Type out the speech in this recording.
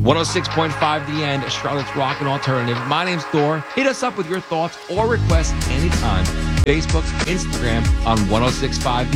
106.5 The End, Charlotte's Rockin' Alternative. My name's Thor. Hit us up with your thoughts or requests anytime. Facebook, Instagram on 106.5